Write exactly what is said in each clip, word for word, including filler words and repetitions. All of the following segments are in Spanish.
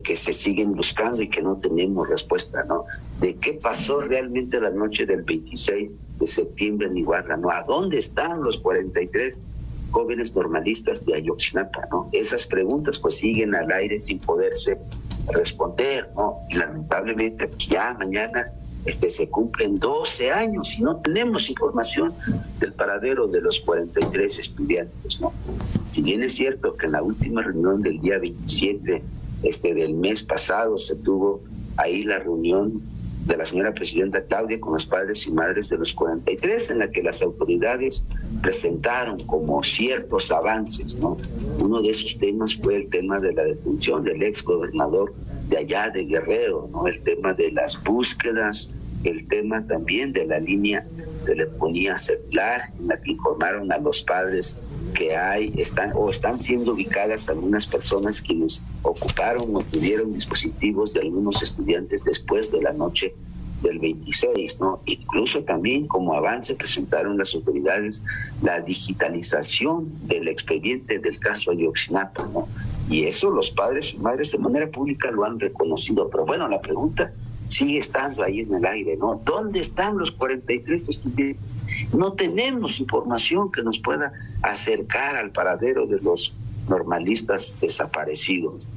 que se siguen buscando y que no tenemos respuesta, ¿no? De qué pasó realmente la noche del veintiséis de septiembre en Iguala, ¿no? ¿A dónde están los cuarenta y tres jóvenes normalistas de Ayotzinapa, ¿no? Esas preguntas pues siguen al aire sin poderse responder, ¿no? Y lamentablemente pues, ya mañana este, se cumplen doce años y no tenemos información del paradero de los cuarenta y tres estudiantes, ¿no? Si bien es cierto que en la última reunión del día veintisiete este, del mes pasado se tuvo ahí la reunión de la señora presidenta Claudia con los padres y madres de los cuarenta y tres, en la que las autoridades presentaron como ciertos avances, ¿no? Uno de esos temas fue el tema de la detención del ex gobernador de allá de Guerrero, ¿no? El tema de las búsquedas, el tema también de la línea de telefonía celular, en la que informaron a los padres que hay, están o están siendo ubicadas algunas personas quienes ocuparon o tuvieron dispositivos de algunos estudiantes después de la noche del veintiséis, ¿no? Incluso también como avance presentaron las autoridades la digitalización del expediente del caso Ayotzinapa, ¿no? Y eso los padres y madres de manera pública lo han reconocido, pero bueno, la pregunta sigue estando ahí en el aire, ¿no? ¿Dónde están los cuarenta y tres estudiantes? No tenemos información que nos pueda acercar al paradero de los normalistas desaparecidos.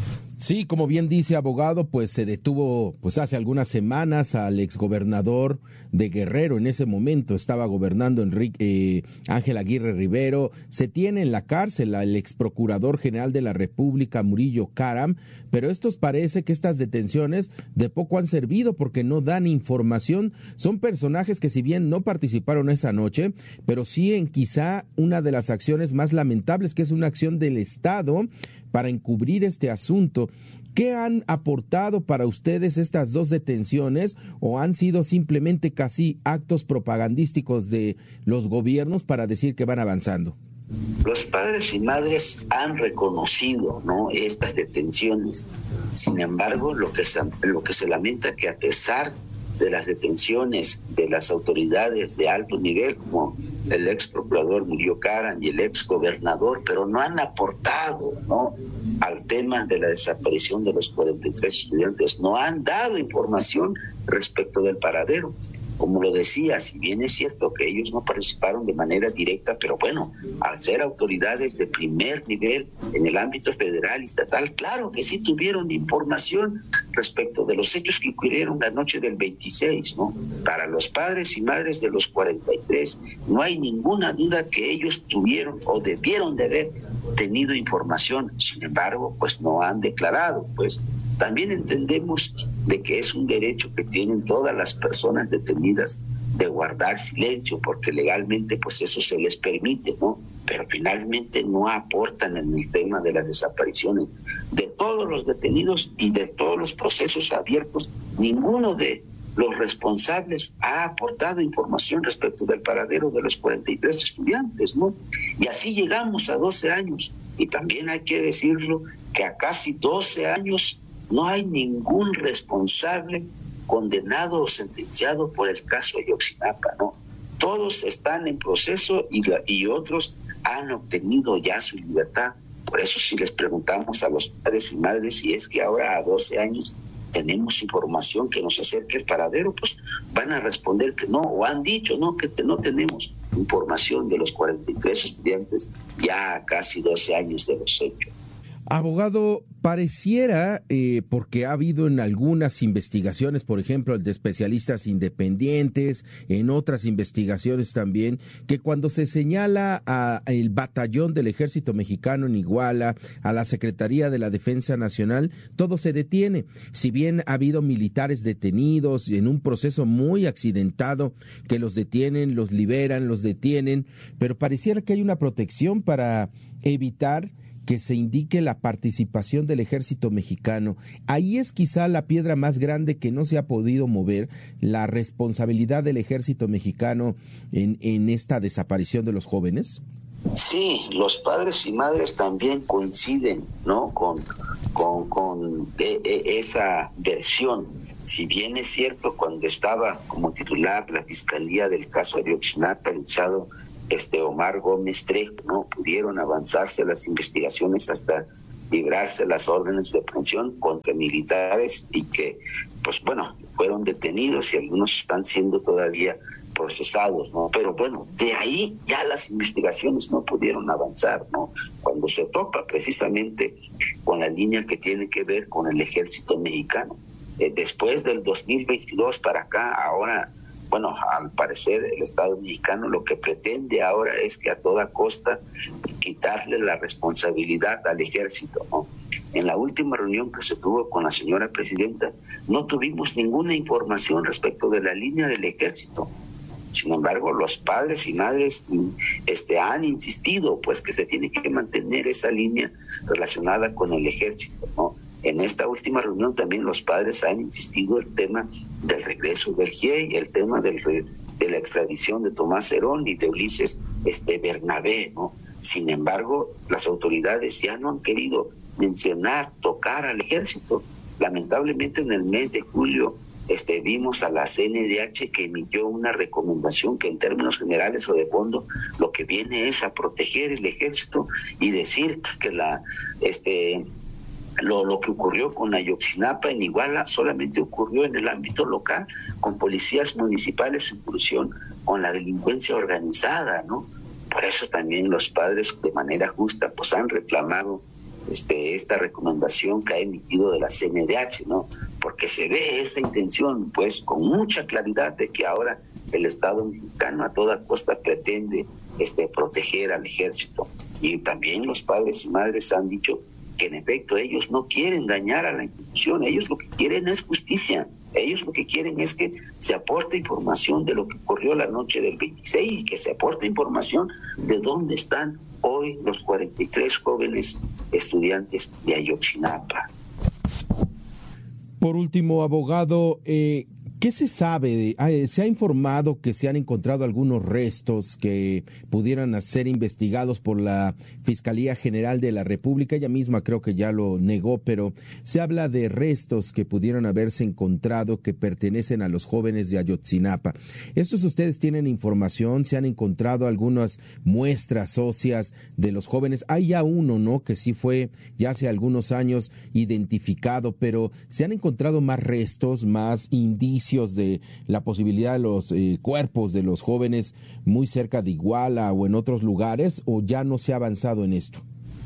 Sí, como bien dice, abogado, pues se detuvo pues hace algunas semanas al exgobernador de Guerrero. En ese momento estaba gobernando Enrique eh, Ángel Aguirre Rivero. Se tiene en la cárcel al exprocurador general de la República, Murillo Karam, pero estos parece que estas detenciones de poco han servido porque no dan información. Son personajes que si bien no participaron esa noche, pero sí en quizá una de las acciones más lamentables, que es una acción del Estado para encubrir este asunto. ¿Qué han aportado para ustedes estas dos detenciones o han sido simplemente casi actos propagandísticos de los gobiernos para decir que van avanzando? Los padres y madres han reconocido, ¿no?, estas detenciones. Sin embargo, lo que se, lo que se lamenta que a pesar de las detenciones de las autoridades de alto nivel, como el ex procurador Murillo Karam y el ex gobernador, pero no han aportado, ¿no?, al tema de la desaparición de los cuarenta y tres estudiantes, no han dado información respecto del paradero. Como lo decía, si bien es cierto que ellos no participaron de manera directa, pero bueno, al ser autoridades de primer nivel en el ámbito federal y estatal, claro que sí tuvieron información respecto de los hechos que ocurrieron la noche del veintiséis, ¿no? Para los padres y madres de los cuarenta y tres, no hay ninguna duda que ellos tuvieron o debieron de haber tenido información. Sin embargo, pues no han declarado, pues. También entendemos de que es un derecho que tienen todas las personas detenidas de guardar silencio, porque legalmente pues eso se les permite, ¿no? Pero finalmente no aportan en el tema de las desapariciones de todos los detenidos y de todos los procesos abiertos. Ninguno de los responsables ha aportado información respecto del paradero de los cuarenta y tres estudiantes, ¿no? Y así llegamos a doce años. Y también hay que decirlo que a casi doce años no hay ningún responsable condenado o sentenciado por el caso Ayotzinapa, ¿no? Todos están en proceso y, la, y otros han obtenido ya su libertad. Por eso si les preguntamos a los padres y madres si es que ahora a doce años tenemos información que nos acerque al paradero, pues van a responder que no, o han dicho no, que te, no tenemos información de los cuarenta y tres estudiantes ya a casi doce años de los hechos. Abogado, pareciera, eh, porque ha habido en algunas investigaciones, por ejemplo, el de especialistas independientes, en otras investigaciones también, que cuando se señala al batallón del Ejército Mexicano en Iguala, a la Secretaría de la Defensa Nacional, todo se detiene. Si bien ha habido militares detenidos en un proceso muy accidentado, que los detienen, los liberan, los detienen, pero pareciera que hay una protección para evitar que se indique la participación del Ejército Mexicano. Ahí es quizá la piedra más grande que no se ha podido mover, la responsabilidad del Ejército Mexicano en, en esta desaparición de los jóvenes. Sí, los padres y madres también coinciden, ¿no?, con, con, con de, de esa versión. Si bien es cierto, cuando estaba como titular la Fiscalía del caso Ayotzinapa, el este Omar Gómez Trejo, ¿no?, pudieron avanzarse las investigaciones hasta librarse las órdenes de aprehensión contra militares y que, pues bueno, fueron detenidos y algunos están siendo todavía procesados, ¿no? Pero bueno, de ahí ya las investigaciones no pudieron avanzar, ¿no? Cuando se topa precisamente con la línea que tiene que ver con el ejército mexicano. Eh, después del dos mil veintidós para acá, ahora, bueno, al parecer el Estado mexicano lo que pretende ahora es que a toda costa quitarle la responsabilidad al ejército, ¿no? En la última reunión que se tuvo con la señora presidenta, no tuvimos ninguna información respecto de la línea del ejército. Sin embargo, los padres y madres este, han insistido pues que se tiene que mantener esa línea relacionada con el ejército, ¿no? En esta última reunión también los padres han insistido el tema del regreso del G I E I, el tema del, de la extradición de Tomás Herón y de Ulises este, Bernabé, ¿no? Sin embargo, las autoridades ya no han querido mencionar, tocar al ejército. Lamentablemente en el mes de julio Este, vimos a la C N D H que emitió una recomendación que en términos generales o de fondo lo que viene es a proteger el ejército y decir que la este lo, lo que ocurrió con Ayotzinapa en Iguala solamente ocurrió en el ámbito local con policías municipales en función con la delincuencia organizada, ¿no? Por eso también los padres de manera justa pues han reclamado Este, esta recomendación que ha emitido de la C N D H, ¿no? Porque se ve esa intención, pues, con mucha claridad de que ahora el Estado mexicano a toda costa pretende este, proteger al ejército. Y también los padres y madres han dicho que en efecto ellos no quieren dañar a la institución, ellos lo que quieren es justicia, ellos lo que quieren es que se aporte información de lo que ocurrió la noche del veintiséis y que se aporte información de dónde están hoy los cuarenta y tres jóvenes estudiantes de Ayotzinapa. Por último, abogado, eh, ¿qué se sabe? ¿Se ha informado que se han encontrado algunos restos que pudieran ser investigados por la Fiscalía General de la República? Ella misma creo que ya lo negó, pero se habla de restos que pudieron haberse encontrado que pertenecen a los jóvenes de Ayotzinapa. ¿Estos ustedes tienen información? ¿Se han encontrado algunas muestras óseas de los jóvenes? Hay ya uno, ¿no?, que sí fue ya hace algunos años identificado, pero ¿se han encontrado más restos, más indicios de la posibilidad de los eh, cuerpos de los jóvenes muy cerca de Iguala o en otros lugares, o ya no se ha avanzado en esto?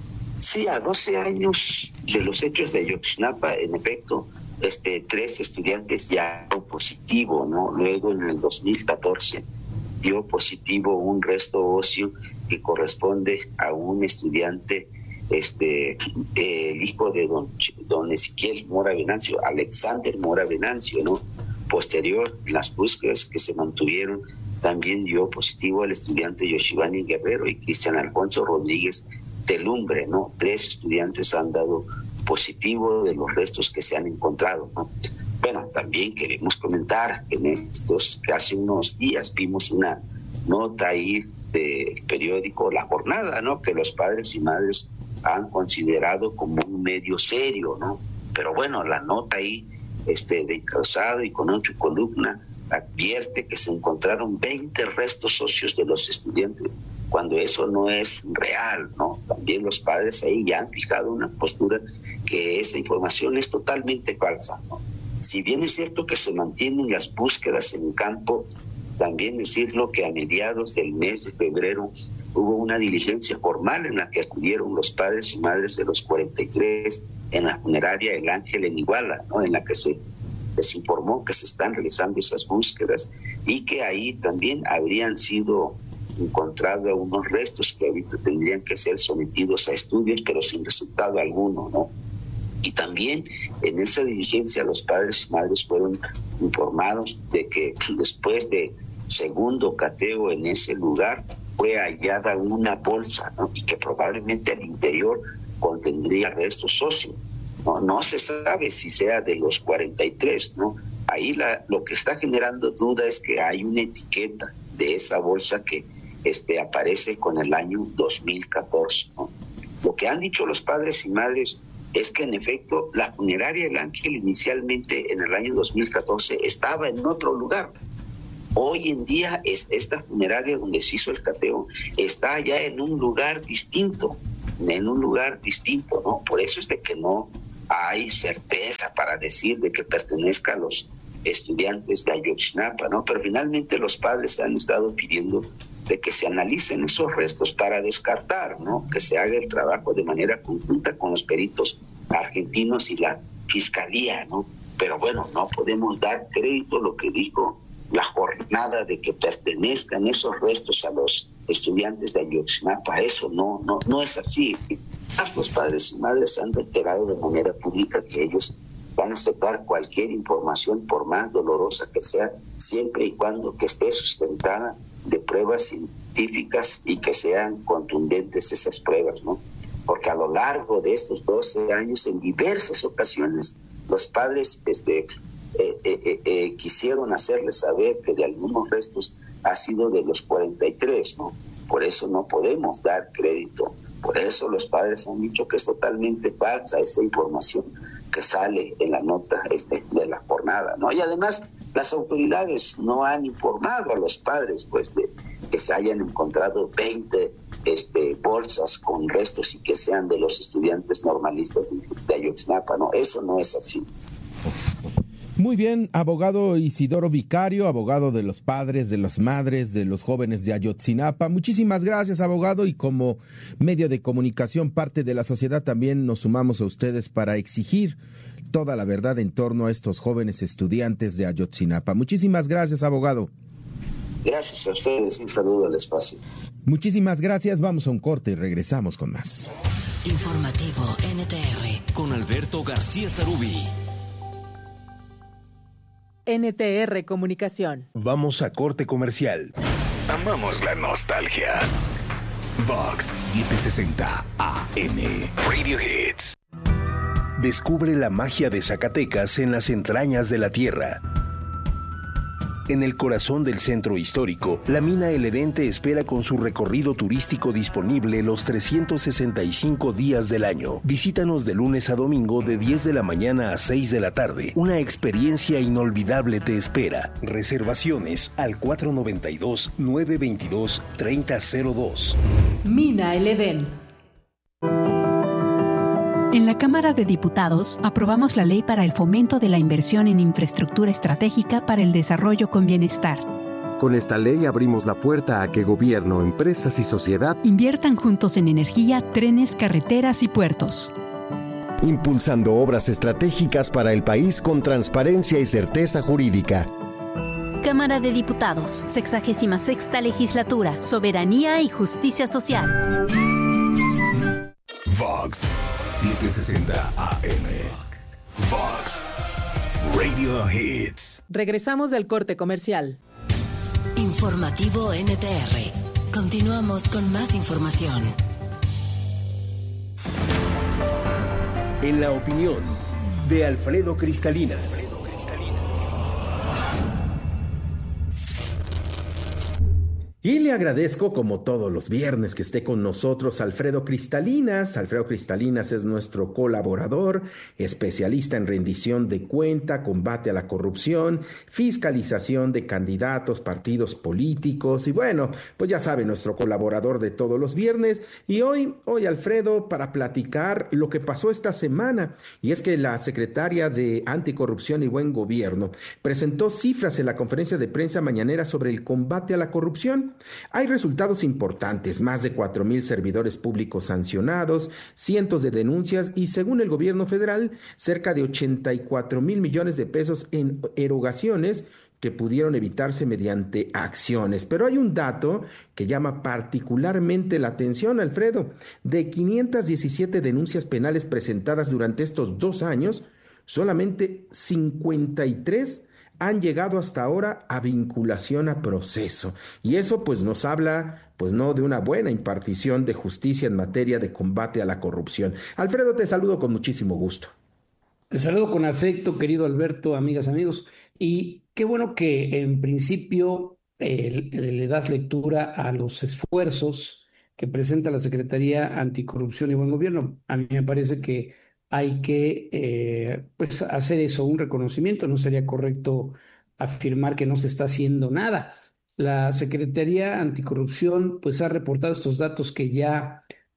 Sí, a doce años de los hechos de Ayotzinapa, en efecto, este, tres estudiantes ya dio positivo, ¿no? Luego en el dos mil catorce dio positivo un resto óseo que corresponde a un estudiante, este, eh, el hijo de don, don Ezequiel Mora Venancio, Alexander Mora Venancio, ¿no? Posterior, en las búsquedas que se mantuvieron, también dio positivo al estudiante Yoshivani Guerrero y Cristian Alfonso Rodríguez Telumbre, ¿no? Tres estudiantes han dado positivo de los restos que se han encontrado, ¿no? Bueno, también queremos comentar que en estos, que hace unos días vimos una nota ahí del periódico La Jornada, ¿no?, que los padres y madres han considerado como un medio serio, ¿no? Pero bueno, la nota ahí Este, de encabezado y con ocho columnas advierte que se encontraron veinte restos óseos de los estudiantes, cuando eso no es real, ¿no? También los padres ahí ya han fijado una postura que esa información es totalmente falsa, ¿no? Si bien es cierto que se mantienen las búsquedas en campo, también decirlo que a mediados del mes de febrero hubo una diligencia formal en la que acudieron los padres y madres de los cuarenta y tres en la funeraria El Ángel en Iguala, ¿no?, en la que se les informó que se están realizando esas búsquedas y que ahí también habrían sido encontrados unos restos que ahorita tendrían que ser sometidos a estudios, pero sin resultado alguno, ¿no? Y también en esa diligencia los padres y madres fueron informados de que después de segundo cateo en ese lugar fue hallada una bolsa, ¿no?, y que probablemente al interior contendría restos óseos. No, no se sabe si sea de los cuarenta y tres, ¿no? Ahí la, lo que está generando duda es que hay una etiqueta de esa bolsa que este, aparece con el año dos mil catorce, ¿no? Lo que han dicho los padres y madres es que en efecto la funeraria El Ángel inicialmente en el año dos mil catorce estaba en otro lugar. Hoy en día es esta funeraria donde se hizo el cateo está ya en un lugar distinto. en un lugar distinto, ¿no? Por eso es de que no hay certeza para decir de que pertenezca a los estudiantes de Ayotzinapa, ¿no? Pero finalmente los padres han estado pidiendo de que se analicen esos restos para descartar, ¿no? Que se haga el trabajo de manera conjunta con los peritos argentinos y la fiscalía, ¿no? Pero bueno, no podemos dar crédito a lo que dijo la jornada de que pertenezcan esos restos a los estudiantes de Ayotzinapa. Eso no, no, no es así. Los padres y madres han reiterado de manera pública que ellos van a aceptar cualquier información, por más dolorosa que sea, siempre y cuando que esté sustentada de pruebas científicas y que sean contundentes esas pruebas, ¿no? Porque a lo largo de estos doce años, en diversas ocasiones, los padres este, eh, eh, eh, quisieron hacerles saber que de algunos restos ha sido de los cuarenta y tres, ¿no? Por eso no podemos dar crédito. Por eso los padres han dicho que es totalmente falsa esa información que sale en la nota este, de la jornada, ¿no? Y además las autoridades no han informado a los padres pues de que se hayan encontrado veinte este, bolsas con restos y que sean de los estudiantes normalistas de Ayotzinapa, ¿no? Eso no es así. Muy bien, abogado Isidoro Vicario, abogado de los padres, de las madres, de los jóvenes de Ayotzinapa. Muchísimas gracias, abogado, y como medio de comunicación, parte de la sociedad, también nos sumamos a ustedes para exigir toda la verdad en torno a estos jóvenes estudiantes de Ayotzinapa. Muchísimas gracias, abogado. Gracias a ustedes, un saludo al espacio. Muchísimas gracias, vamos a un corte y regresamos con más. Informativo N T R con Alberto García Sarubí. N T R Comunicación. Vamos a corte comercial. Amamos la nostalgia. Vox setecientos sesenta A M Radio Hits. Descubre la magia de Zacatecas en las entrañas de la tierra. En el corazón del centro histórico, la mina El Edén te espera con su recorrido turístico disponible los trescientos sesenta y cinco días del año. Visítanos de lunes a domingo de diez de la mañana a seis de la tarde. Una experiencia inolvidable te espera. Reservaciones al cuatro noventa y dos, nueve veintidós, treinta cero dos. Mina El Edén. En la Cámara de Diputados aprobamos la Ley para el Fomento de la Inversión en Infraestructura Estratégica para el Desarrollo con Bienestar. Con esta ley abrimos la puerta a que gobierno, empresas y sociedad inviertan juntos en energía, trenes, carreteras y puertos. Impulsando obras estratégicas para el país con transparencia y certeza jurídica. Cámara de Diputados, sexagésima sexta Legislatura, Soberanía y Justicia Social. Vox setecientos sesenta A M. Vox Radio Hits. Regresamos del corte comercial. Informativo N T R. Continuamos con más información. En la opinión de Alfredo Cristalinas. Y le agradezco, como todos los viernes, que esté con nosotros Alfredo Cristalinas. Alfredo Cristalinas es nuestro colaborador, especialista en rendición de cuenta, combate a la corrupción, fiscalización de candidatos, partidos políticos y bueno, pues ya sabe, nuestro colaborador de todos los viernes. Y hoy, hoy Alfredo, para platicar lo que pasó esta semana, y es que la secretaria de Anticorrupción y Buen Gobierno presentó cifras en la conferencia de prensa mañanera sobre el combate a la corrupción. Hay resultados importantes, más de cuatro mil servidores públicos sancionados, cientos de denuncias y, según el gobierno federal, cerca de ochenta y cuatro mil millones de pesos en erogaciones que pudieron evitarse mediante acciones. Pero hay un dato que llama particularmente la atención, Alfredo. De quinientas diecisiete denuncias penales presentadas durante estos dos años, solamente cincuenta y tres han llegado hasta ahora a vinculación a proceso. Y eso pues nos habla, pues no de una buena impartición de justicia en materia de combate a la corrupción. Alfredo, te saludo con muchísimo gusto. Te saludo con afecto, querido Alberto, amigas, amigos. Y qué bueno que en principio eh, le das lectura a los esfuerzos que presenta la Secretaría Anticorrupción y Buen Gobierno. A mí me parece que hay que eh, pues hacer eso, un reconocimiento. No sería correcto afirmar que no se está haciendo nada. La Secretaría Anticorrupción pues ha reportado estos datos que ya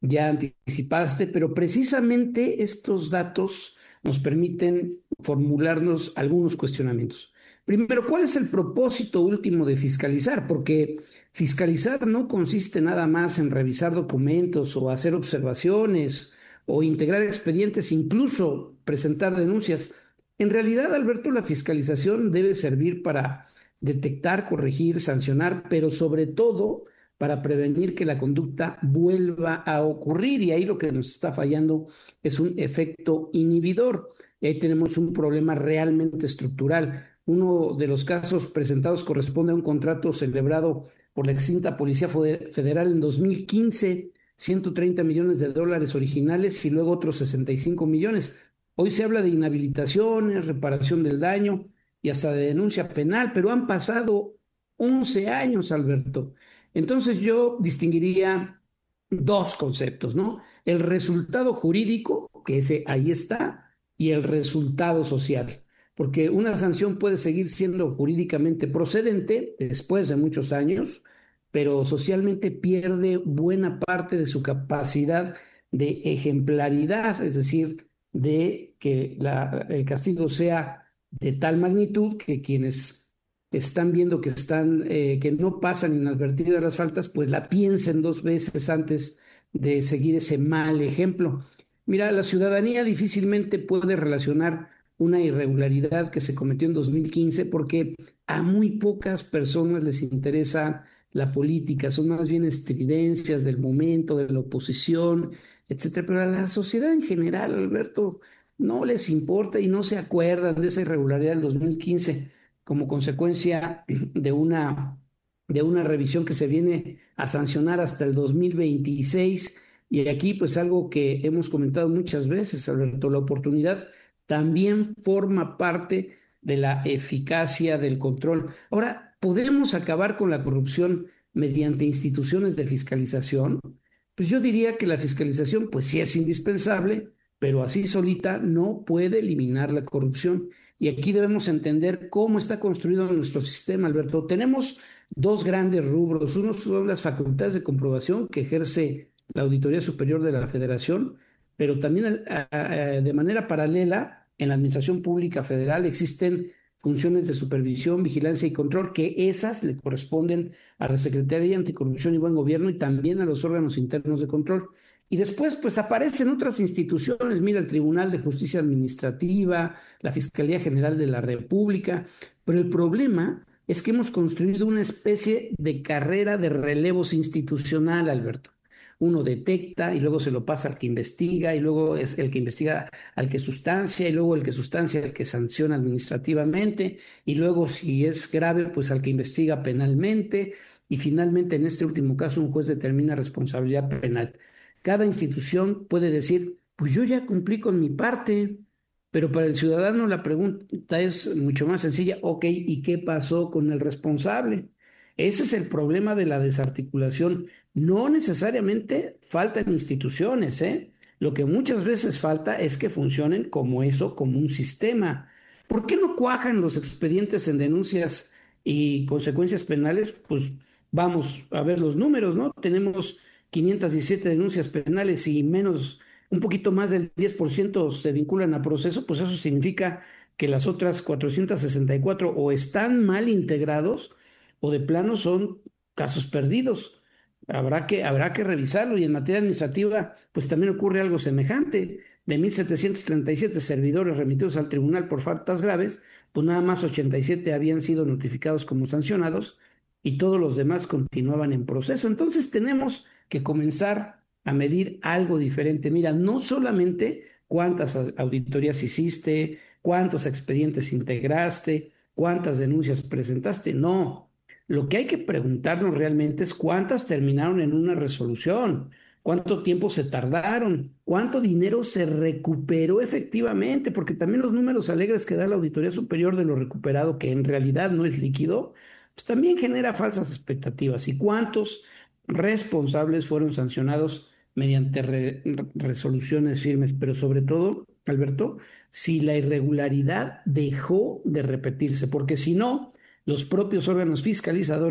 ya anticipaste, pero precisamente estos datos nos permiten formularnos algunos cuestionamientos. Primero, ¿cuál es el propósito último de fiscalizar? Porque fiscalizar no consiste nada más en revisar documentos o hacer observaciones o integrar expedientes, incluso presentar denuncias. En realidad, Alberto, la fiscalización debe servir para detectar, corregir, sancionar, pero sobre todo para prevenir que la conducta vuelva a ocurrir. Y ahí lo que nos está fallando es un efecto inhibidor. Y ahí tenemos un problema realmente estructural. Uno de los casos presentados corresponde a un contrato celebrado por la extinta Policía Federal en dos mil quince, ciento treinta millones de dólares originales y luego otros sesenta y cinco millones. Hoy se habla de inhabilitaciones, reparación del daño y hasta de denuncia penal, pero han pasado once años, Alberto. Entonces yo distinguiría dos conceptos, ¿no? El resultado jurídico, que ese ahí está, y el resultado social. Porque una sanción puede seguir siendo jurídicamente procedente después de muchos años, pero socialmente pierde buena parte de su capacidad de ejemplaridad, es decir, de que la, el castigo sea de tal magnitud que quienes están viendo que, están, eh, que no pasan inadvertidas las faltas, pues la piensen dos veces antes de seguir ese mal ejemplo. Mira, la ciudadanía difícilmente puede relacionar una irregularidad que se cometió en dos mil quince porque a muy pocas personas les interesa la política, son más bien estridencias del momento, de la oposición, etcétera. Pero a la sociedad en general, Alberto, no les importa y no se acuerdan de esa irregularidad del dos mil quince como consecuencia de una, de una revisión que se viene a sancionar hasta el dos mil veintiséis. Y aquí, pues algo que hemos comentado muchas veces, Alberto, la oportunidad también forma parte de la eficacia del control. Ahora, ¿podemos acabar con la corrupción mediante instituciones de fiscalización? Pues yo diría que la fiscalización, pues sí es indispensable, pero así solita no puede eliminar la corrupción. Y aquí debemos entender cómo está construido nuestro sistema, Alberto. Tenemos dos grandes rubros. Uno son las facultades de comprobación que ejerce la Auditoría Superior de la Federación, pero también a, a, de manera paralela, en la Administración Pública Federal existen funciones de supervisión, vigilancia y control, que esas le corresponden a la Secretaría Anticorrupción y Buen Gobierno y también a los órganos internos de control. Y después, pues aparecen otras instituciones, mira, el Tribunal de Justicia Administrativa, la Fiscalía General de la República, pero el problema es que hemos construido una especie de carrera de relevos institucional, Alberto. Uno detecta y luego se lo pasa al que investiga y luego es el que investiga al que sustancia y luego el que sustancia al que sanciona administrativamente y luego si es grave pues al que investiga penalmente y finalmente en este último caso un juez determina responsabilidad penal. Cada institución puede decir pues yo ya cumplí con mi parte, pero para el ciudadano la pregunta es mucho más sencilla. Ok, ¿y qué pasó con el responsable? Ese es el problema de la desarticulación. No necesariamente faltan instituciones, ¿eh? Lo que muchas veces falta es que funcionen como eso, como un sistema. ¿Por qué no cuajan los expedientes en denuncias y consecuencias penales? Pues vamos a ver los números, ¿no? Tenemos quinientas diecisiete denuncias penales y menos, un poquito más del diez por ciento se vinculan a proceso, pues eso significa que las otras cuatrocientas sesenta y cuatro o están mal integrados o de plano son casos perdidos. Habrá que, habrá que revisarlo y en materia administrativa pues también ocurre algo semejante. De mil setecientos treinta y siete servidores remitidos al tribunal por faltas graves, pues nada más ochenta y siete habían sido notificados como sancionados y todos los demás continuaban en proceso. Entonces tenemos que comenzar a medir algo diferente. Mira, no solamente cuántas auditorías hiciste, cuántos expedientes integraste, cuántas denuncias presentaste, no. Lo que hay que preguntarnos realmente es cuántas terminaron en una resolución, cuánto tiempo se tardaron, cuánto dinero se recuperó efectivamente, porque también los números alegres que da la Auditoría Superior de lo recuperado, que en realidad no es líquido, pues también genera falsas expectativas. ¿Y cuántos responsables fueron sancionados mediante re- resoluciones firmes? Pero sobre todo, Alberto, si la irregularidad dejó de repetirse, porque si no, los propios órganos fiscalizadores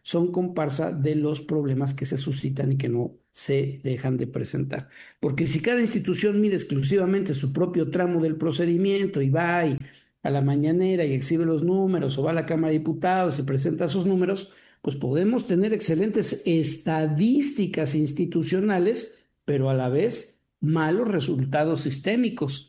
son comparsa de los problemas que se suscitan y que no se dejan de presentar. Porque si cada institución mide exclusivamente su propio tramo del procedimiento y va y a la mañanera y exhibe los números, o va a la Cámara de Diputados y presenta sus números, pues podemos tener excelentes estadísticas institucionales, pero a la vez malos resultados sistémicos.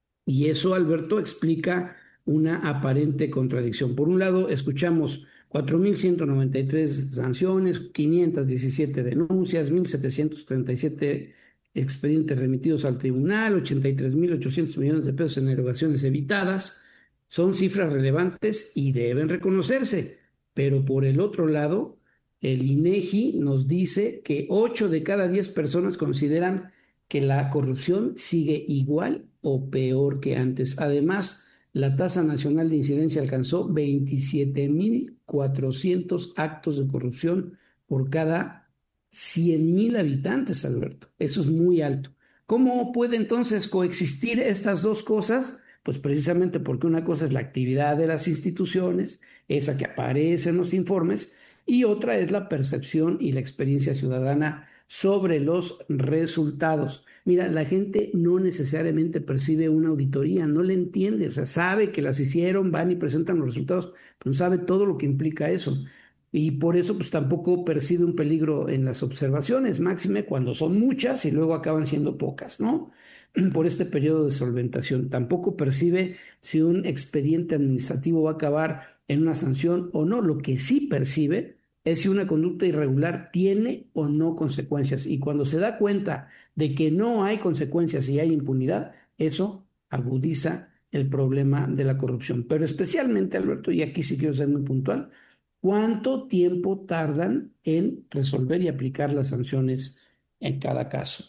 Y eso, Alberto, explica una aparente contradicción. Por un lado, escuchamos cuatro mil ciento noventa y tres sanciones, quinientas diecisiete denuncias, mil setecientos treinta y siete expedientes remitidos al tribunal, ochenta y tres mil ochocientos millones de pesos en erogaciones evitadas. Son cifras relevantes y deben reconocerse, pero por el otro lado, el INEGI nos dice que ocho de cada diez personas consideran que la corrupción sigue igual o peor que antes. Además, la tasa nacional de incidencia alcanzó veintisiete mil cuatrocientos actos de corrupción por cada cien mil habitantes, Alberto. Eso es muy alto. ¿Cómo puede entonces coexistir estas dos cosas? Pues precisamente porque una cosa es la actividad de las instituciones, esa que aparece en los informes, y otra es la percepción y la experiencia ciudadana sobre los resultados. Mira, la gente no necesariamente percibe una auditoría, no le entiende, o sea, sabe que las hicieron, van y presentan los resultados, pero no sabe todo lo que implica eso. Y por eso pues tampoco percibe un peligro en las observaciones, máxime cuando son muchas y luego acaban siendo pocas, ¿no? Por este periodo de solventación. Tampoco percibe si un expediente administrativo va a acabar en una sanción o no. Lo que sí percibe es si una conducta irregular tiene o no consecuencias. Y cuando se da cuenta de que no hay consecuencias y hay impunidad, eso agudiza el problema de la corrupción. Pero especialmente, Alberto, y aquí sí quiero ser muy puntual, ¿cuánto tiempo tardan en resolver y aplicar las sanciones en cada caso?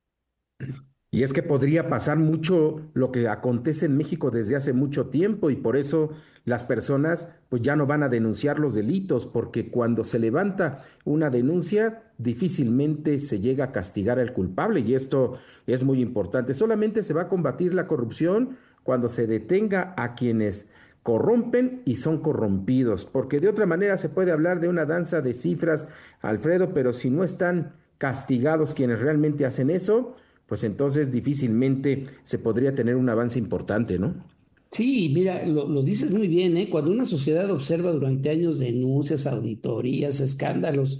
Y es que podría pasar mucho lo que acontece en México desde hace mucho tiempo, y por eso las personas pues ya no van a denunciar los delitos, porque cuando se levanta una denuncia difícilmente se llega a castigar al culpable, y esto es muy importante. Solamente se va a combatir la corrupción cuando se detenga a quienes corrompen y son corrompidos, porque de otra manera se puede hablar de una danza de cifras, Alfredo, pero si no están castigados quienes realmente hacen eso, pues entonces difícilmente se podría tener un avance importante, ¿no? Sí, mira, lo, lo dices muy bien, ¿eh? Cuando una sociedad observa durante años denuncias, auditorías, escándalos,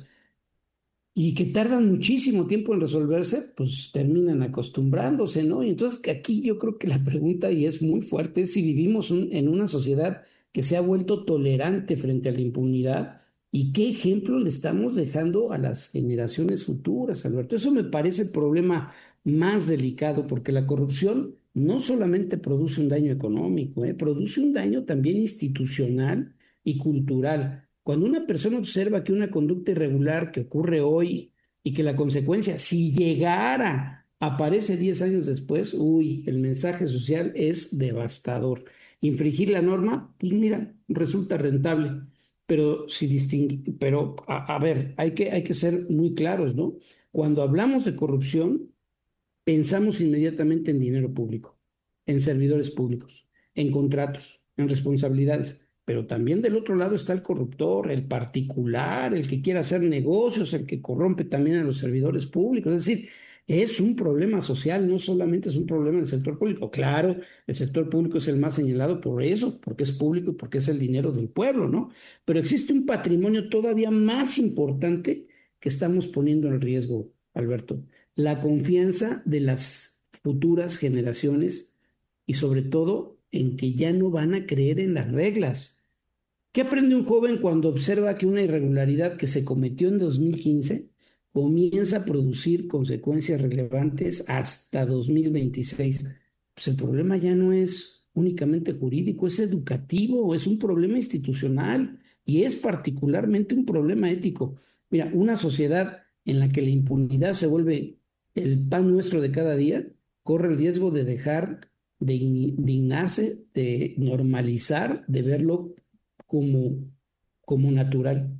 y que tardan muchísimo tiempo en resolverse, pues terminan acostumbrándose, ¿no? Y entonces aquí yo creo que la pregunta, y es muy fuerte, es si vivimos un, en una sociedad que se ha vuelto tolerante frente a la impunidad, y qué ejemplo le estamos dejando a las generaciones futuras, Alberto. Eso me parece el problema más delicado, porque la corrupción no solamente produce un daño económico, ¿eh? Produce un daño también institucional y cultural. Cuando una persona observa que una conducta irregular que ocurre hoy y que la consecuencia, si llegara, aparece diez años después, uy, el mensaje social es devastador. Infringir la norma, pues mira, resulta rentable, pero si distingue, pero a, a ver, hay que, hay que ser muy claros, ¿no? Cuando hablamos de corrupción, pensamos inmediatamente en dinero público, en servidores públicos, en contratos, en responsabilidades. Pero también del otro lado está el corruptor, el particular, el que quiere hacer negocios, el que corrompe también a los servidores públicos. Es decir, es un problema social, no solamente es un problema del sector público. Claro, el sector público es el más señalado por eso, porque es público y porque es el dinero del pueblo, ¿no? Pero existe un patrimonio todavía más importante que estamos poniendo en riesgo, Alberto. La confianza de las futuras generaciones y sobre todo en que ya no van a creer en las reglas. ¿Qué aprende un joven cuando observa que una irregularidad que se cometió en dos mil quince comienza a producir consecuencias relevantes hasta dos mil veintiséis? Pues el problema ya no es únicamente jurídico, es educativo, es un problema institucional y es particularmente un problema ético. Mira, una sociedad en la que la impunidad se vuelve el pan nuestro de cada día corre el riesgo de dejar de indignarse, de normalizar, de verlo como, como natural.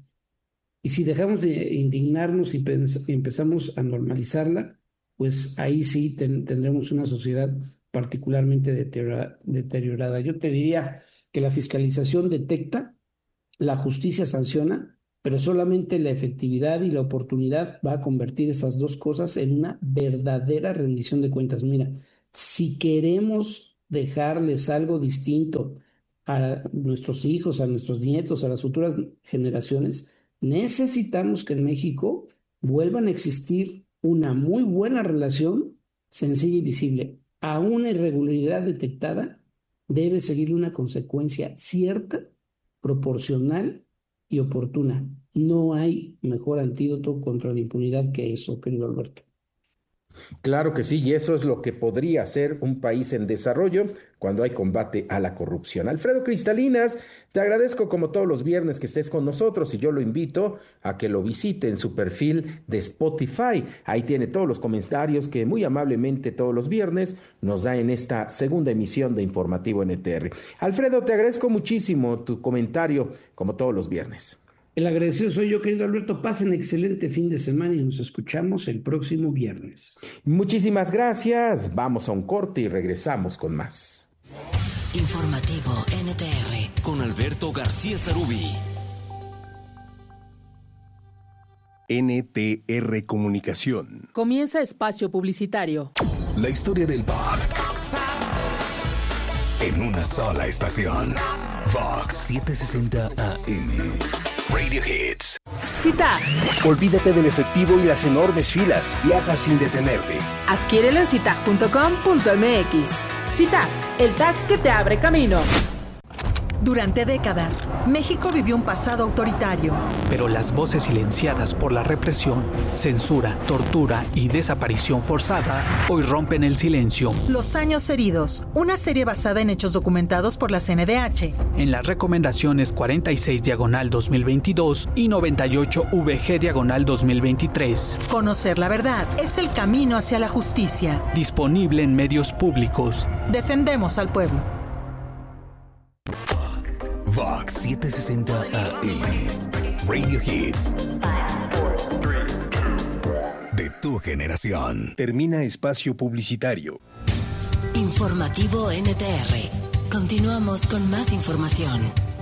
Y si dejamos de indignarnos y empezamos a normalizarla, pues ahí sí ten, tendremos una sociedad particularmente deteriora, deteriorada. Yo te diría que la fiscalización detecta, la justicia sanciona pero solamente la efectividad y la oportunidad va a convertir esas dos cosas en una verdadera rendición de cuentas. Mira, si queremos dejarles algo distinto a nuestros hijos, a nuestros nietos, a las futuras generaciones, necesitamos que en México vuelvan a existir una muy buena relación sencilla y visible. A una irregularidad detectada debe seguir una consecuencia cierta, proporcional y oportuna. No hay mejor antídoto contra la impunidad que eso, querido Alberto. Claro que sí, y eso es lo que podría ser un país en desarrollo cuando hay combate a la corrupción. Alfredo Cristalinas, te agradezco como todos los viernes que estés con nosotros y yo lo invito a que lo visite en su perfil de Spotify. Ahí tiene todos los comentarios que muy amablemente todos los viernes nos da en esta segunda emisión de Informativo N T R. Alfredo, te agradezco muchísimo tu comentario como todos los viernes. El agradecido soy yo, querido Alberto. Pasen excelente fin de semana y nos escuchamos el próximo viernes. Muchísimas gracias. Vamos a un corte y regresamos con más. Informativo N T R con Alberto García Sarubí. N T R Comunicación. Comienza espacio publicitario. La historia del pop en una sola estación. Vox setecientos sesenta A M. Radio Hits. Cita. Olvídate del efectivo y las enormes filas. Viaja sin detenerte. Adquiérelo en citac punto com punto m x. Citac, el tag que te abre camino. Durante décadas, México vivió un pasado autoritario. Pero las voces silenciadas por la represión, censura, tortura y desaparición forzada hoy rompen el silencio. Los años heridos, una serie basada en hechos documentados por la C N D H. En las recomendaciones cuarenta y seis diagonal dos mil veintidós y noventa y ocho V G diagonal dos mil veintitrés. Conocer la verdad es el camino hacia la justicia. Disponible en medios públicos. Defendemos al pueblo. Vox setecientos sesenta A M. Radio Hits. De tu generación. Termina espacio publicitario. Informativo N T R. Continuamos con más información.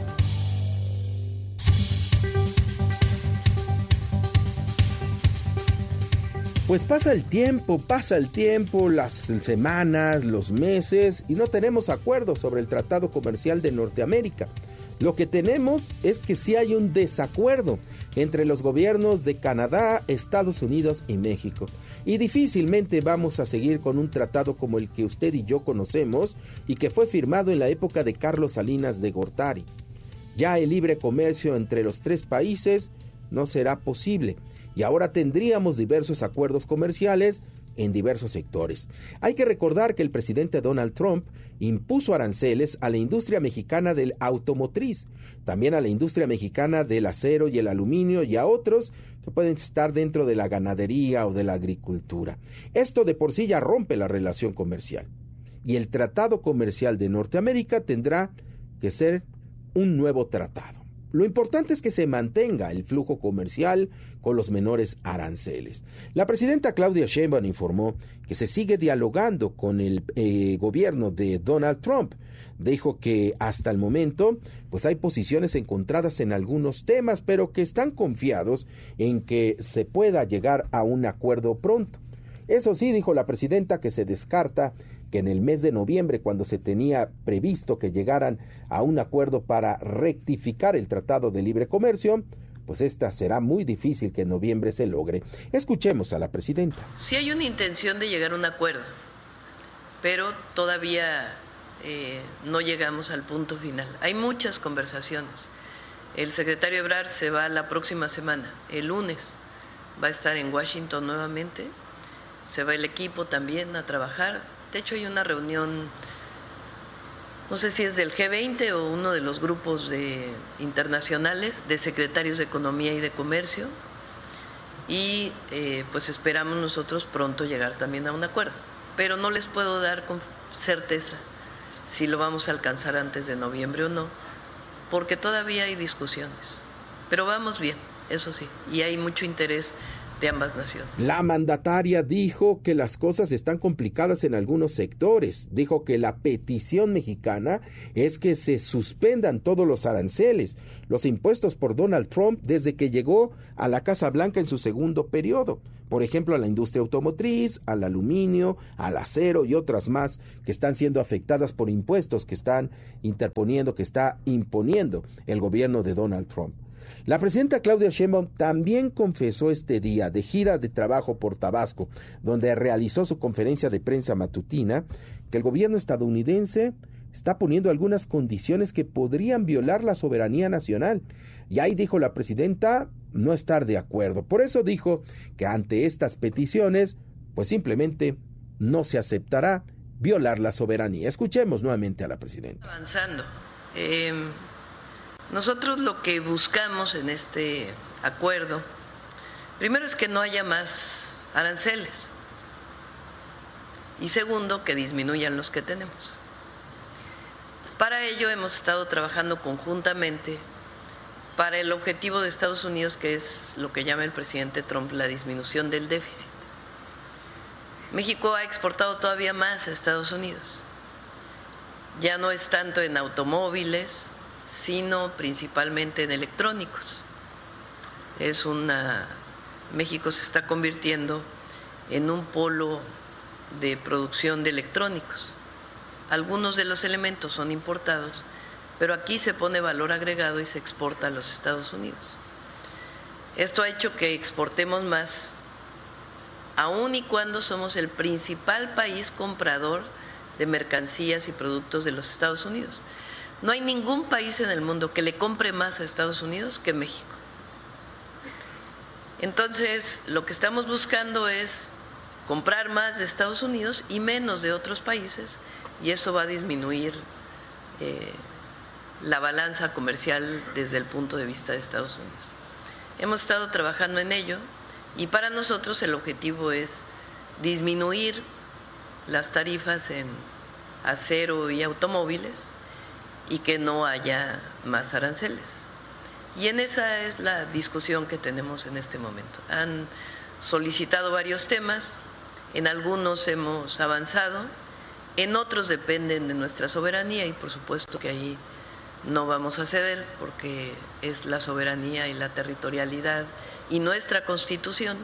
Pues pasa el tiempo, pasa el tiempo, las semanas, los meses y no tenemos acuerdo sobre el Tratado Comercial de Norteamérica. Lo que tenemos es que sí hay un desacuerdo entre los gobiernos de Canadá, Estados Unidos y México. Y difícilmente vamos a seguir con un tratado como el que usted y yo conocemos y que fue firmado en la época de Carlos Salinas de Gortari. Ya el libre comercio entre los tres países no será posible y ahora tendríamos diversos acuerdos comerciales en diversos sectores. Hay que recordar que el presidente Donald Trump impuso aranceles a la industria mexicana del automotriz, también a la industria mexicana del acero y el aluminio y a otros que pueden estar dentro de la ganadería o de la agricultura. Esto de por sí ya rompe la relación comercial. Y el Tratado Comercial de Norteamérica tendrá que ser un nuevo tratado. Lo importante es que se mantenga el flujo comercial con los menores aranceles. La presidenta Claudia Sheinbaum informó que se sigue dialogando con el eh, gobierno de Donald Trump. Dijo que hasta el momento pues hay posiciones encontradas en algunos temas, pero que están confiados en que se pueda llegar a un acuerdo pronto. Eso sí, dijo la presidenta, que se descarta que en el mes de noviembre, cuando se tenía previsto que llegaran a un acuerdo para rectificar el Tratado de Libre Comercio, pues esta será muy difícil que en noviembre se logre. Escuchemos a la presidenta. Sí hay una intención de llegar a un acuerdo, pero todavía eh, no llegamos al punto final. Hay muchas conversaciones. El secretario Ebrard se va la próxima semana, el lunes, va a estar en Washington nuevamente, se va el equipo también a trabajar. De hecho, hay una reunión, no sé si es del G veinte o uno de los grupos de, internacionales de secretarios de Economía y de Comercio, y eh, pues esperamos nosotros pronto llegar también a un acuerdo. Pero no les puedo dar con certeza si lo vamos a alcanzar antes de noviembre o no, porque todavía hay discusiones. Pero vamos bien, eso sí, y hay mucho interés de ambas naciones. La mandataria dijo que las cosas están complicadas en algunos sectores. Dijo que la petición mexicana es que se suspendan todos los aranceles, los impuestos por Donald Trump desde que llegó a la Casa Blanca en su segundo periodo. Por ejemplo, a la industria automotriz, al aluminio, al acero y otras más que están siendo afectadas por impuestos que están interponiendo, que está imponiendo el gobierno de Donald Trump. La presidenta Claudia Sheinbaum también confesó este día de gira de trabajo por Tabasco, donde realizó su conferencia de prensa matutina, que el gobierno estadounidense está poniendo algunas condiciones que podrían violar la soberanía nacional. Y ahí dijo la presidenta no estar de acuerdo. Por eso dijo que ante estas peticiones, pues simplemente no se aceptará violar la soberanía. Escuchemos nuevamente a la presidenta. Avanzando. Eh... Nosotros lo que buscamos en este acuerdo, primero es que no haya más aranceles y segundo, que disminuyan los que tenemos. Para ello hemos estado trabajando conjuntamente para el objetivo de Estados Unidos, que es lo que llama el presidente Trump la disminución del déficit. México ha exportado todavía más a Estados Unidos. Ya no es tanto en automóviles, sino principalmente en electrónicos. Es una México se está convirtiendo en un polo de producción de electrónicos. Algunos de los elementos son importados, pero aquí se pone valor agregado y se exporta a los Estados Unidos. Esto ha hecho que exportemos más, aun y cuando somos el principal país comprador de mercancías y productos de los Estados Unidos. No hay ningún país en el mundo que le compre más a Estados Unidos que México. Entonces, lo que estamos buscando es comprar más de Estados Unidos y menos de otros países, y eso va a disminuir eh, la balanza comercial desde el punto de vista de Estados Unidos. Hemos estado trabajando en ello y para nosotros el objetivo es disminuir las tarifas en acero y automóviles y que no haya más aranceles. Y en esa es la discusión que tenemos en este momento. Han solicitado varios temas, en algunos hemos avanzado, en otros dependen de nuestra soberanía y por supuesto que ahí no vamos a ceder porque es la soberanía y la territorialidad y nuestra Constitución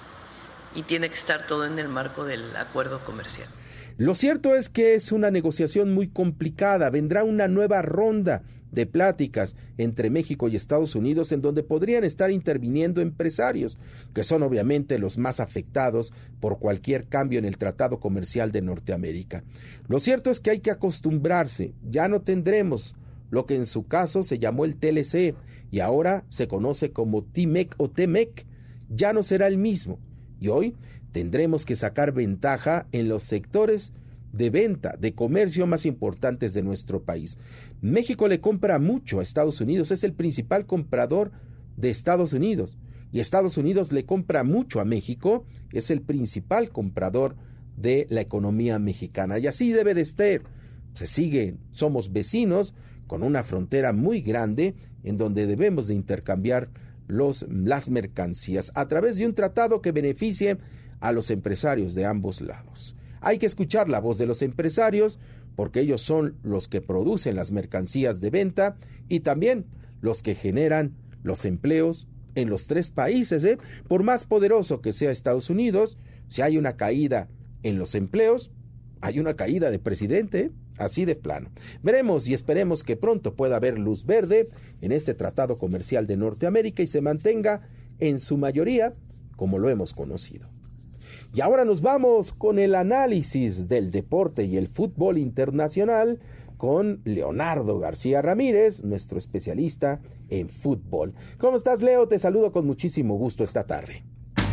y tiene que estar todo en el marco del acuerdo comercial. Lo cierto es que es una negociación muy complicada. Vendrá una nueva ronda de pláticas entre México y Estados Unidos en donde podrían estar interviniendo empresarios, que son obviamente los más afectados por cualquier cambio en el Tratado Comercial de Norteamérica. Lo cierto es que hay que acostumbrarse. Ya no tendremos lo que en su caso se llamó el T L C y ahora se conoce como T M E C o T M E C. Ya no será el mismo. Y hoy tendremos que sacar ventaja en los sectores de venta, de comercio más importantes de nuestro país. México le compra mucho a Estados Unidos, es el principal comprador de Estados Unidos. Y Estados Unidos le compra mucho a México, es el principal comprador de la economía mexicana. Y así debe de estar. Se sigue, somos vecinos con una frontera muy grande en donde debemos de intercambiar los, las mercancías a través de un tratado que beneficie a los empresarios de ambos lados. Hay que escuchar la voz de los empresarios porque ellos son los que producen las mercancías de venta y también los que generan los empleos en los tres países. ¿eh? Por más poderoso que sea Estados Unidos, si hay una caída en los empleos, hay una caída de presidente, ¿eh? así de plano. Veremos y esperemos que pronto pueda haber luz verde en este Tratado Comercial de Norteamérica y se mantenga en su mayoría como lo hemos conocido. Y ahora nos vamos con el análisis del deporte y el fútbol internacional con Leonardo García Ramírez, nuestro especialista en fútbol. ¿Cómo estás, Leo? Te saludo con muchísimo gusto esta tarde.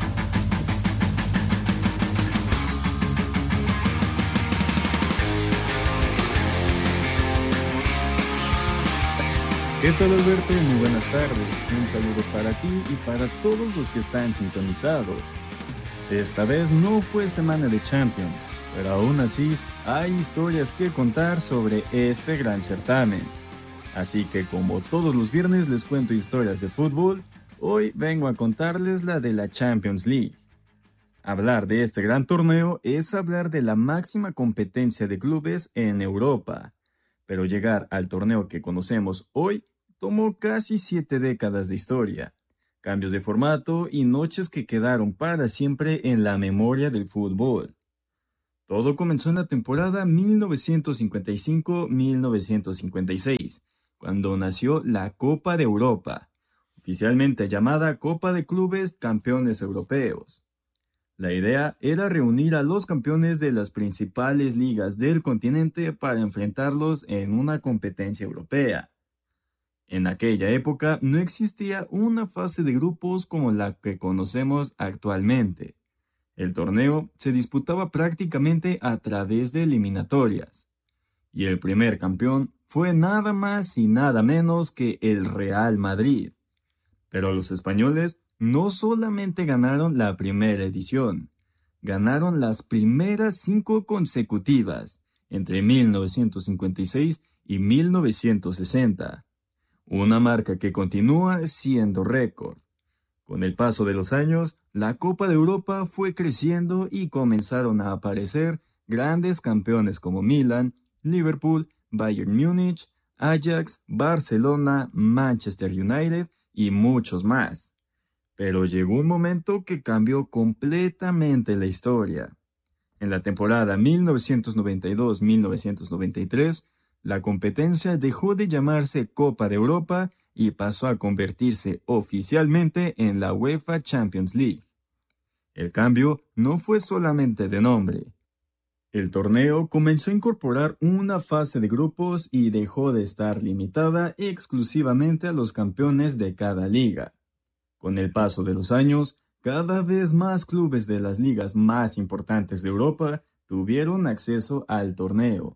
¿Qué tal, Alberto? Muy buenas tardes. Un saludo para ti y para todos los que están sintonizados. Esta vez no fue semana de Champions, pero aún así hay historias que contar sobre este gran certamen. Así que como todos los viernes les cuento historias de fútbol Hoy vengo a contarles la de la Champions League. Hablar de este gran torneo es hablar de la máxima competencia de clubes en Europa, pero llegar al torneo que conocemos hoy tomó casi siete décadas de historia, cambios de formato y noches que quedaron para siempre en la memoria del fútbol. Todo comenzó en la temporada mil novecientos cincuenta y cinco mil novecientos cincuenta y seis, cuando nació la Copa de Europa, oficialmente llamada Copa de Clubes Campeones Europeos. La idea era reunir a los campeones de las principales ligas del continente para enfrentarlos en una competencia europea. En aquella época no existía una fase de grupos como la que conocemos actualmente. El torneo se disputaba prácticamente a través de eliminatorias, y el primer campeón fue nada más y nada menos que el Real Madrid. Pero los españoles no solamente ganaron la primera edición, ganaron las primeras cinco consecutivas entre mil novecientos cincuenta y seis y mil novecientos sesenta, una marca que continúa siendo récord. Con el paso de los años, la Copa de Europa fue creciendo y comenzaron a aparecer grandes campeones como Milan, Liverpool, Bayern Múnich, Ajax, Barcelona, Manchester United y muchos más. Pero llegó un momento que cambió completamente la historia. En la temporada mil novecientos noventa y dos mil novecientos noventa y tres, la competencia dejó de llamarse Copa de Europa y pasó a convertirse oficialmente en la UEFA Champions League. El cambio no fue solamente de nombre. El torneo comenzó a incorporar una fase de grupos y dejó de estar limitada exclusivamente a los campeones de cada liga. Con el paso de los años, cada vez más clubes de las ligas más importantes de Europa tuvieron acceso al torneo.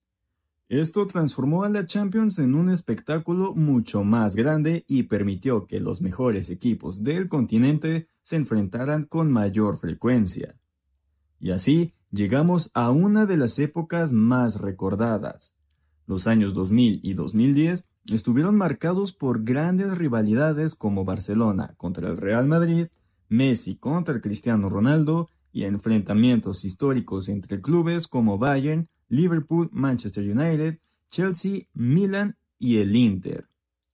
Esto transformó a la Champions en un espectáculo mucho más grande y permitió que los mejores equipos del continente se enfrentaran con mayor frecuencia. Y así llegamos a una de las épocas más recordadas. Los años dos mil y dos mil diez estuvieron marcados por grandes rivalidades como Barcelona contra el Real Madrid, Messi contra Cristiano Ronaldo y enfrentamientos históricos entre clubes como Bayern, Liverpool, Manchester United, Chelsea, Milan y el Inter.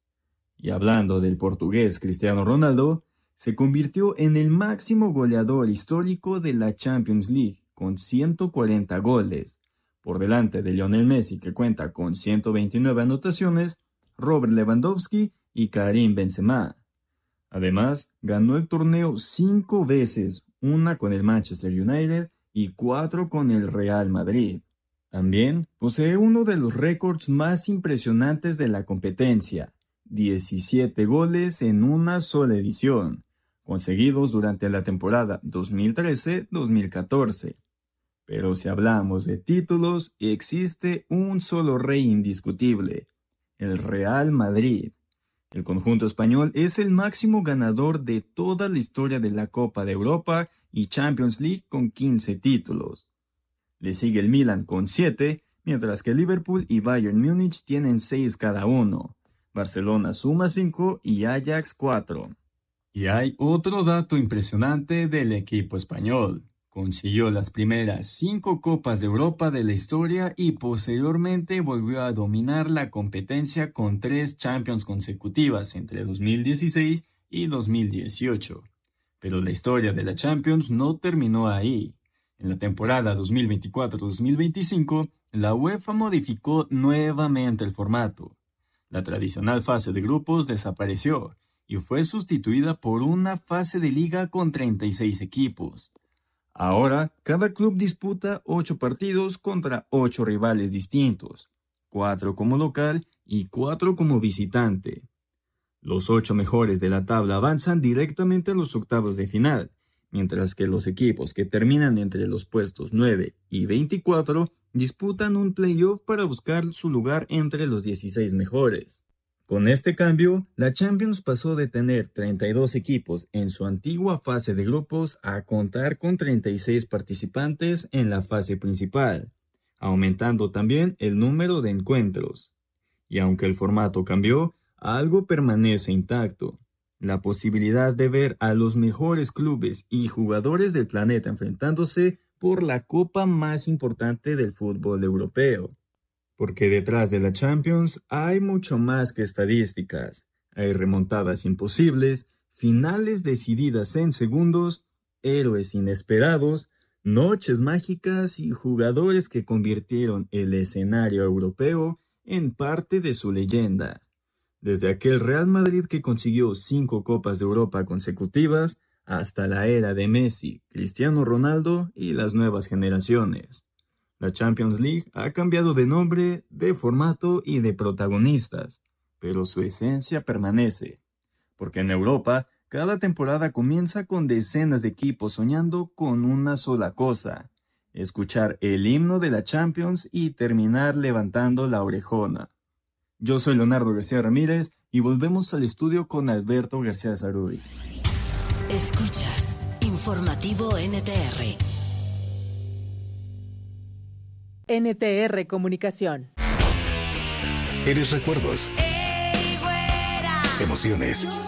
Y hablando del portugués Cristiano Ronaldo, se convirtió en el máximo goleador histórico de la Champions League con ciento cuarenta goles, por delante de Lionel Messi que cuenta con ciento veintinueve anotaciones, Robert Lewandowski y Karim Benzema. Además, ganó el torneo cinco veces, una con el Manchester United y cuatro con el Real Madrid. También posee uno de los récords más impresionantes de la competencia, diecisiete goles en una sola edición, conseguidos durante la temporada dos mil trece dos mil catorce. Pero si hablamos de títulos, existe un solo rey indiscutible, el Real Madrid. El conjunto español es el máximo ganador de toda la historia de la Copa de Europa y Champions League con quince títulos. Le sigue el Milan con siete, mientras que Liverpool y Bayern Múnich tienen seis cada uno. Barcelona suma cinco y Ajax cuatro. Y hay otro dato impresionante del equipo español. Consiguió las primeras cinco Copas de Europa de la historia y posteriormente volvió a dominar la competencia con tres Champions consecutivas entre dos mil dieciséis y dos mil dieciocho. Pero la historia de la Champions no terminó ahí. En la temporada dos mil veinticuatro dos mil veinticinco, la UEFA modificó nuevamente el formato. La tradicional fase de grupos desapareció y fue sustituida por una fase de liga con treinta y seis equipos. Ahora, cada club disputa ocho partidos contra ocho rivales distintos, cuatro como local y cuatro como visitante. Los ocho mejores de la tabla avanzan directamente a los octavos de final, mientras que los equipos que terminan entre los puestos nueve y veinticuatro disputan un playoff para buscar su lugar entre los dieciséis mejores. Con este cambio, la Champions pasó de tener treinta y dos equipos en su antigua fase de grupos a contar con treinta y seis participantes en la fase principal, aumentando también el número de encuentros. Y aunque el formato cambió, algo permanece intacto: La posibilidad de ver a los mejores clubes y jugadores del planeta enfrentándose por la copa más importante del fútbol europeo. Porque detrás de la Champions hay mucho más que estadísticas. Hay remontadas imposibles, finales decididas en segundos, héroes inesperados, noches mágicas y jugadores que convirtieron el escenario europeo en parte de su leyenda. Desde aquel Real Madrid que consiguió cinco Copas de Europa consecutivas, hasta la era de Messi, Cristiano Ronaldo y las nuevas generaciones. La Champions League ha cambiado de nombre, de formato y de protagonistas, pero su esencia permanece. Porque en Europa, cada temporada comienza con decenas de equipos soñando con una sola cosa: escuchar el himno de la Champions y terminar levantando la orejona. Yo soy Leonardo García Ramírez y volvemos al estudio con Alberto García Zarubi. Escuchas Informativo N T R. N T R Comunicación. Eres recuerdos, emociones,